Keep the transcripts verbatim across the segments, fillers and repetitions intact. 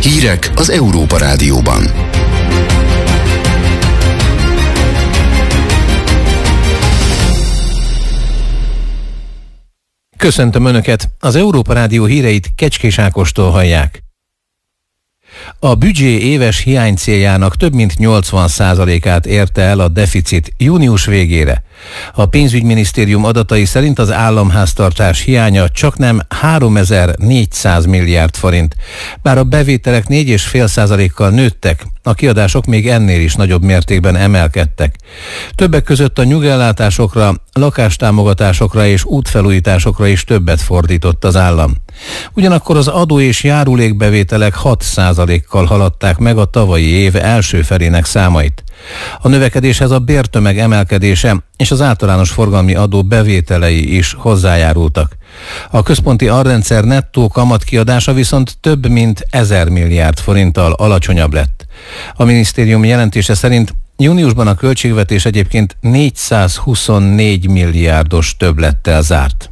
Hírek az Európa Rádióban. Köszöntöm Önöket! Az Európa Rádió híreit Kecskés Ákostól hallják. A büdzsé éves hiánycéljának több mint nyolcvan százalékát érte el a deficit június végére. A pénzügyminisztérium adatai szerint az államháztartás hiánya csaknem háromezer-négyszáz milliárd forint, bár a bevételek négy egész öt százalékkal nőttek, a kiadások még ennél is nagyobb mértékben emelkedtek. Többek között a nyugellátásokra, lakástámogatásokra és útfelújításokra is többet fordított az állam. Ugyanakkor az adó és járulékbevételek hat százalékkal haladták meg a tavalyi év első felének számait. A növekedéshez a bértömeg emelkedése és az általános forgalmi adó bevételei is hozzájárultak. A központi arrendszer nettó kamatkiadása viszont több mint ezer milliárd forinttal alacsonyabb lett. A minisztérium jelentése szerint júniusban a költségvetés egyébként négyszázhuszonnégy milliárdos többlettel zárt.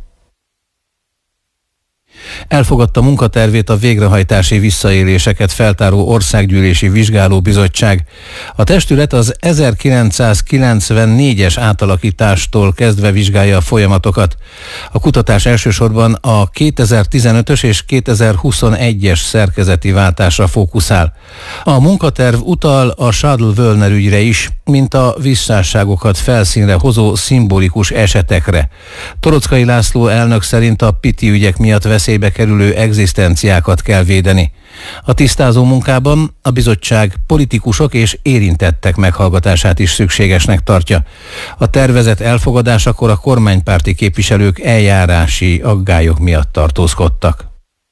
Elfogadta munkatervét a végrehajtási visszaéléseket feltáró országgyűlési vizsgálóbizottság. A testület az ezerkilencszázkilencvennégyes átalakítástól kezdve vizsgálja a folyamatokat. A kutatás elsősorban a kétezer-tizenötös és kétezer-huszonegyes szerkezeti váltásra fókuszál. A munkaterv utal a Schadl-Wöllner ügyre is, mint a visszásságokat felszínre hozó szimbolikus esetekre. Toroczkai László elnök szerint a piti ügyek miatt veszélybe kerülő egzisztenciákat kell védeni. A tisztázó munkában a bizottság politikusok és érintettek meghallgatását is szükségesnek tartja. A tervezet elfogadásakor a kormánypárti képviselők eljárási aggályok miatt tartózkodtak.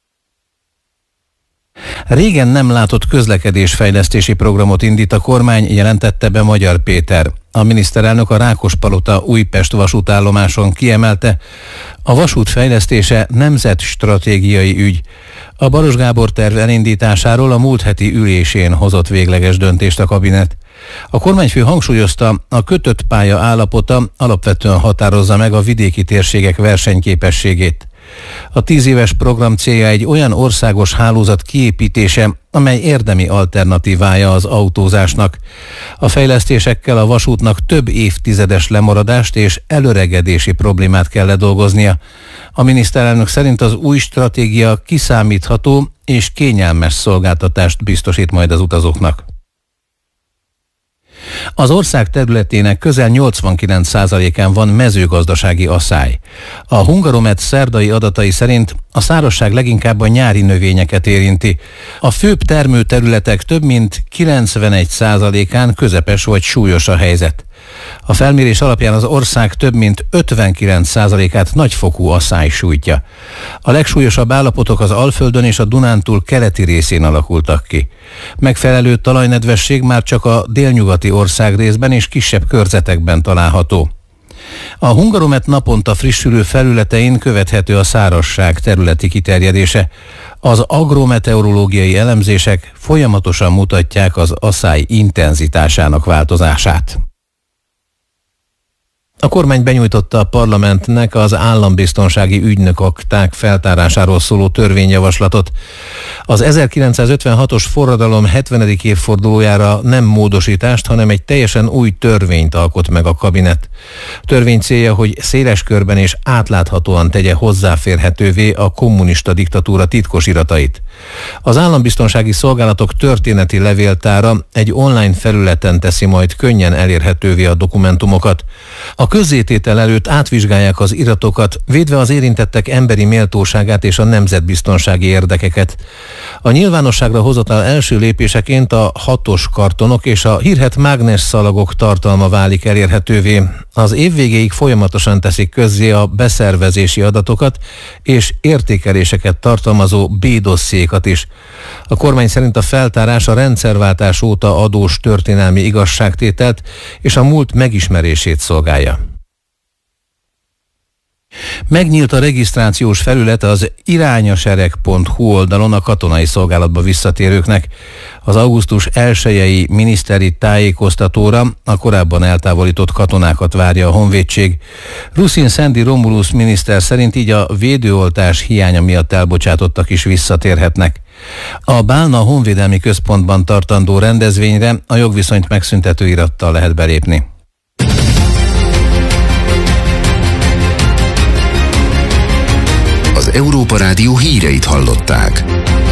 Régen nem látott közlekedésfejlesztési programot indít a kormány, jelentette be Magyar Péter. A miniszterelnök a Rákospalota Újpest vasútállomáson kiemelte, a vasút fejlesztése nemzetstratégiai ügy. A Baros Gábor terv elindításáról a múlt heti ülésén hozott végleges döntést a kabinet. A kormányfő hangsúlyozta, a kötött pálya állapota alapvetően határozza meg a vidéki térségek versenyképességét. A tíz éves program célja egy olyan országos hálózat kiépítése, amely érdemi alternatívája az autózásnak. A fejlesztésekkel a vasútnak több évtizedes lemaradást és előregedési problémát kell ledolgoznia. A miniszterelnök szerint az új stratégia kiszámítható és kényelmes szolgáltatást biztosít majd az utazóknak. Az ország területének közel nyolcvankilenc százalékán van mezőgazdasági aszály. A Hungaromet szerdai adatai szerint a szárazság leginkább a nyári növényeket érinti. A főbb termőterületek több mint kilencvenegy százalékán közepes vagy súlyos a helyzet. A felmérés alapján az ország több mint ötvenkilenc százalékát nagyfokú aszály sújtja. A legsúlyosabb állapotok az Alföldön és a Dunántúl keleti részén alakultak ki. Megfelelő talajnedvesség már csak a délnyugati országrészben és kisebb körzetekben található. A Hungaromet naponta frissülő felületein követhető a szárazság területi kiterjedése. Az agrometeorológiai elemzések folyamatosan mutatják az aszály intenzitásának változását. A kormány benyújtotta a parlamentnek az állambiztonsági ügynök akták feltárásáról szóló törvényjavaslatot. Az ezerkilencszázötvenhatos forradalom hetvenedik évfordulójára nem módosítást, hanem egy teljesen új törvényt alkot meg a kabinet. A törvény célja, hogy széles körben és átláthatóan tegye hozzáférhetővé a kommunista diktatúra titkos iratait. Az állambiztonsági szolgálatok történeti levéltára egy online felületen teszi majd könnyen elérhetővé a dokumentumokat. A közzététel előtt átvizsgálják az iratokat, védve az érintettek emberi méltóságát és a nemzetbiztonsági érdekeket. A nyilvánosságra hozatal első lépéseként a hatos kartonok és a hírhedt mágnesszalagok tartalma válik elérhetővé. Az év végéig folyamatosan teszik közzé a beszervezési adatokat és értékeléseket tartalmazó B-dossziékat is. A kormány szerint a feltárás a rendszerváltás óta adós történelmi igazságtételt és a múlt megismerését szolgálja. Megnyílt a regisztrációs felület az irányasereg pont hu oldalon a katonai szolgálatba visszatérőknek. Az augusztus elsejei miniszteri tájékoztatóra a korábban eltávolított katonákat várja a honvédség. Ruszin Szendi Romulus miniszter szerint így a védőoltás hiánya miatt elbocsátottak is visszatérhetnek. A Bálna Honvédelmi Központban tartandó rendezvényre a jogviszonyt megszüntető irattal lehet belépni. Az Európa Rádió híreit hallották.